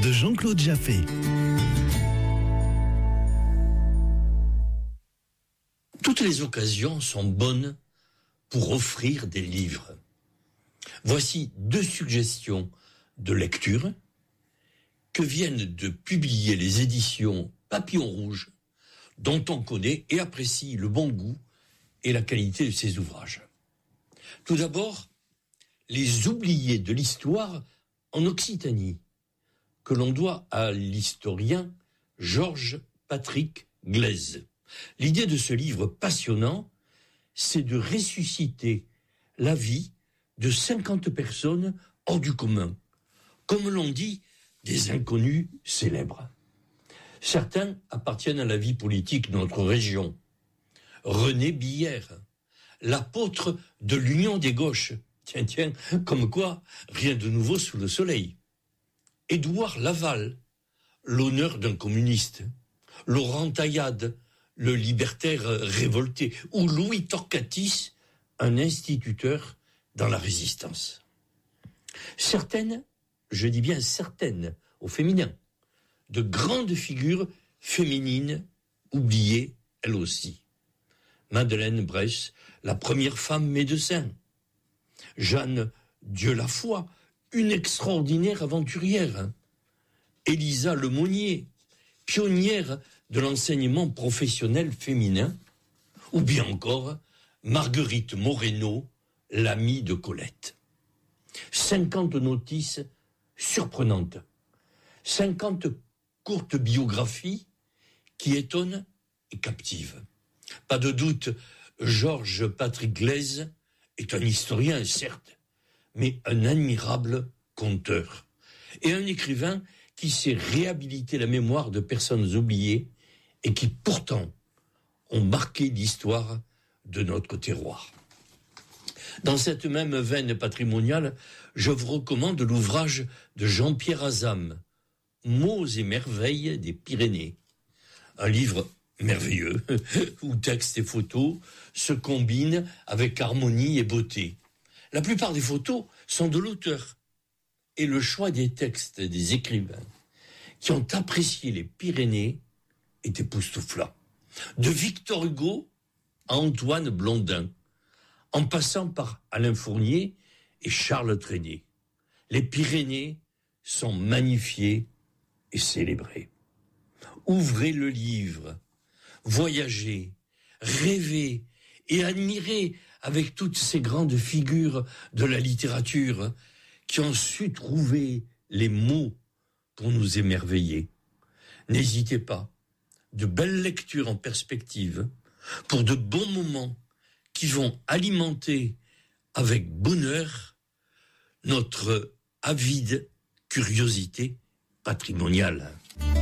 de Jean-Claude Jaffé. Toutes les occasions sont bonnes pour offrir des livres. Voici 2 suggestions de lecture que viennent de publier les éditions Papillon Rouge, dont on connaît et apprécie le bon goût et la qualité de ses ouvrages. Tout d'abord, Les oubliés de l'histoire en Occitanie, que l'on doit à l'historien Georges Patrick Glaise. L'idée de ce livre passionnant, c'est de ressusciter la vie de 50 personnes hors du commun, comme l'on dit, des inconnus célèbres. Certains appartiennent à la vie politique de notre région. René Billère, l'apôtre de l'Union des gauches. Tiens, comme quoi, rien de nouveau sous le soleil. Édouard Laval, l'honneur d'un communiste. Laurent Taillade, le libertaire révolté. Ou Louis Torcatis, un instituteur dans la résistance. Certaines, je dis bien certaines, au féminin, de grandes figures féminines, oubliées elles aussi. Madeleine Bress, la première femme médecin. Jeanne Dieulafoy, une extraordinaire aventurière. Élisa Lemonnier, pionnière de l'enseignement professionnel féminin. Ou bien encore Marguerite Moreno, l'amie de Colette. 50 notices surprenantes. 50 courtes biographies qui étonnent et captivent. Pas de doute, Georges Patrick Glaise est un historien, certes, mais un admirable conteur et un écrivain qui sait réhabiliter la mémoire de personnes oubliées et qui pourtant ont marqué l'histoire de notre terroir. Dans cette même veine patrimoniale, je vous recommande l'ouvrage de Jean-Pierre Azam, Mots et merveilles des Pyrénées. Un livre merveilleux, où texte et photos se combinent avec harmonie et beauté. La plupart des photos sont de l'auteur, et le choix des textes des écrivains qui ont apprécié les Pyrénées est époustouflant. De Victor Hugo à Antoine Blondin, en passant par Alain Fournier et Charles Trenet. Les Pyrénées sont magnifiées et célébrées. Ouvrez le livre, voyagez, rêvez et admirez avec toutes ces grandes figures de la littérature qui ont su trouver les mots pour nous émerveiller. N'hésitez pas, de belles lectures en perspective pour de bons moments qui vont alimenter avec bonheur notre avide curiosité patrimoniale.